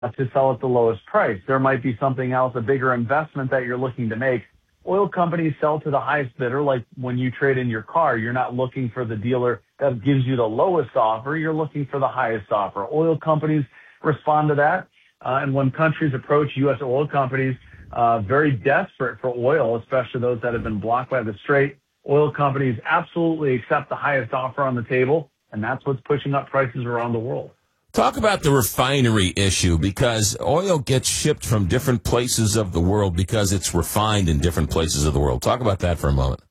to sell at the lowest price. There might be something else, a bigger investment that you're looking to make. Oil companies sell to the highest bidder. Like when you trade in your car, you're not looking for the dealer that gives you the lowest offer. You're looking for the highest offer. Oil companies respond to that. And when countries approach U.S. oil companies, very desperate for oil, especially those that have been blocked by the Strait, oil companies absolutely accept the highest offer on the table, and that's what's pushing up prices around the world. Talk about the refinery issue, because oil gets shipped from different places of the world because it's refined in different places of the world. Talk about that for a moment.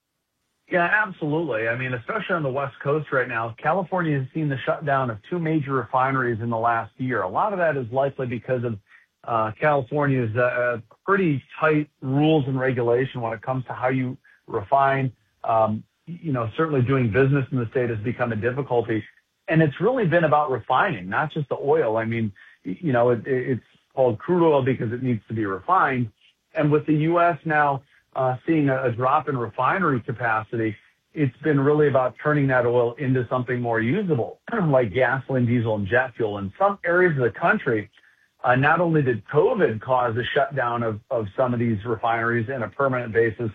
Yeah, absolutely. I mean, especially on the West Coast right now, California has seen the shutdown of two major refineries in the last year. A lot of that is likely because of California's pretty tight rules and regulation when it comes to how you refine. Certainly doing business in the state has become a difficulty. And it's really been about refining, not just the oil. I mean, it's called crude oil because it needs to be refined. And with the U.S. now seeing a drop in refinery capacity, it's been really about turning that oil into something more usable, like gasoline, diesel, and jet fuel. In some areas of the country, not only did COVID cause a shutdown of some of these refineries on a permanent basis,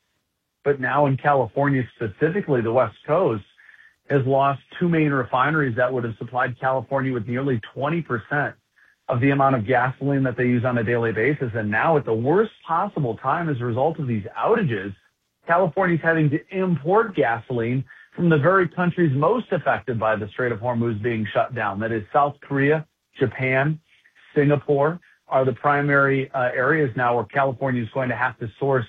but now in California, specifically the West Coast, has lost two main refineries that would have supplied California with nearly 20% of the amount of gasoline that they use on a daily basis. And now at the worst possible time as a result of these outages, California's having to import gasoline from the very countries most affected by the Strait of Hormuz being shut down. That is South Korea, Japan, Singapore are the primary areas now where California is going to have to source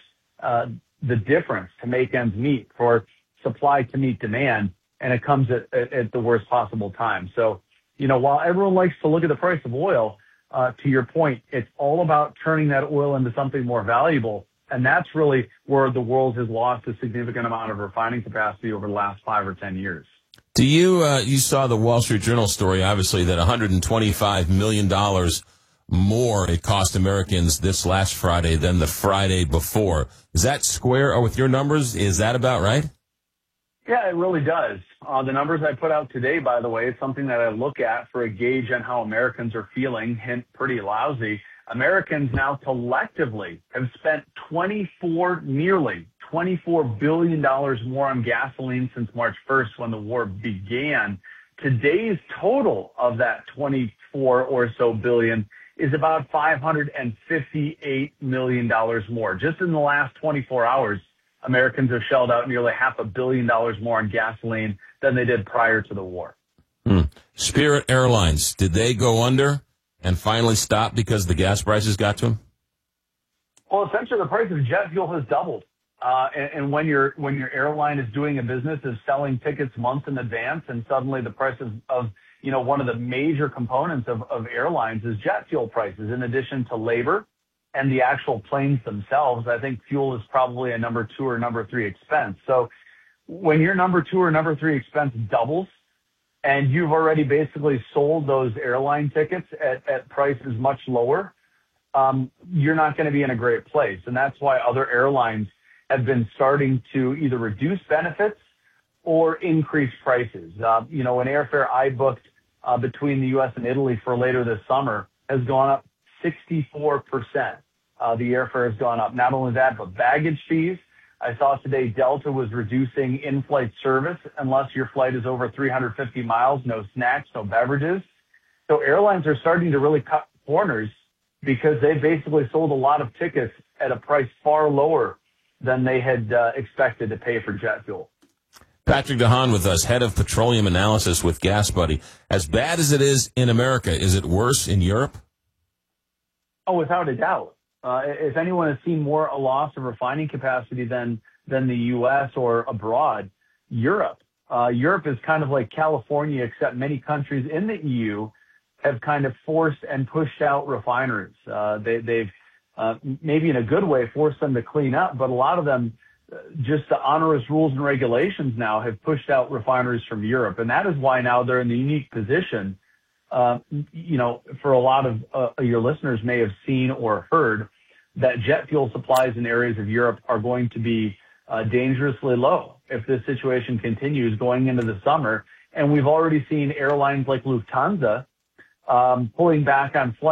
the difference to make ends meet, for supply to meet demand. And it comes at the worst possible time. So, while everyone likes to look at the price of oil, to your point, it's all about turning that oil into something more valuable. And that's really where the world has lost a significant amount of refining capacity over the last 5 or 10 years. Do you saw the Wall Street Journal story, obviously, that $125 million more it cost Americans this last Friday than the Friday before. Is that square with your numbers? Is that about right? Yeah, it really does. The numbers I put out today, by the way, is something that I look at for a gauge on how Americans are feeling. Hint, pretty lousy. Americans now collectively have spent nearly $24 billion more on gasoline since March 1st when the war began. Today's total of that 24 or so billion is about $558 million more. Just in the last 24 hours, Americans have shelled out nearly $500 million more on gasoline than they did prior to the war. Spirit Airlines, did they go under and finally stop because the gas prices got to them? Well, essentially, the price of jet fuel has doubled. And when your airline is doing a business of selling tickets months in advance, and suddenly the price of one of the major components of airlines is jet fuel prices, in addition to labor and the actual planes themselves. I think fuel is probably a number 2 or number 3 expense. So when your number 2 or number 3 expense doubles, and you've already basically sold those airline tickets at prices much lower, you're not going to be in a great place. And that's why other airlines have been starting to either reduce benefits or increase prices. An airfare I booked between the U.S. and Italy for later this summer has gone up 64%. The airfare has gone up. Not only that, but baggage fees. I saw today Delta was reducing in-flight service unless your flight is over 350 miles, no snacks, no beverages. So airlines are starting to really cut corners because they basically sold a lot of tickets at a price far lower than they had expected to pay for jet fuel. Patrick DeHaan with us, head of petroleum analysis with GasBuddy. As bad as it is in America, is it worse in Europe? Oh, without a doubt. If anyone has seen more a loss of refining capacity than the U.S. or abroad, Europe. Europe is kind of like California, except many countries in the EU have kind of forced and pushed out refineries. They've maybe in a good way forced them to clean up, but a lot of them, just the onerous rules and regulations now have pushed out refineries from Europe. And that is why now they're in the unique position, for a lot of your listeners may have seen or heard that jet fuel supplies in areas of Europe are going to be dangerously low if this situation continues going into the summer. And we've already seen airlines like Lufthansa pulling back on flights.